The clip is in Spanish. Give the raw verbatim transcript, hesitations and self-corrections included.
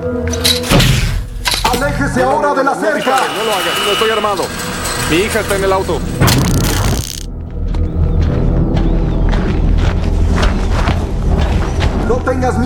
¡Aléjese ahora de la cerca! No lo hagas, no estoy armado. Mi hija está en el auto. No tengas miedo.